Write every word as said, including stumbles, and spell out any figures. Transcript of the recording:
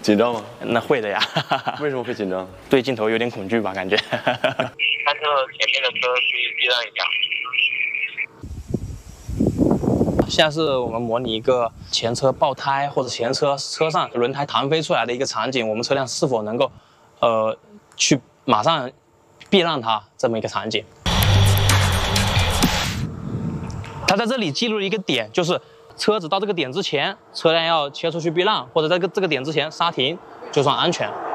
紧张吗？ 那会的呀。 为什么会紧张？ 对镜头有点恐惧吧，感觉。 看车前面的车注意避让一下。 现在是我们模拟一个前车爆胎或者前车车上轮胎弹飞出来的一个场景，我们车辆是否能够，呃，去马上避让它这么一个场景。它在这里记录了一个点，就是车子到这个点之前，车辆要切出去避让，或者在这个这个点之前刹停，就算安全。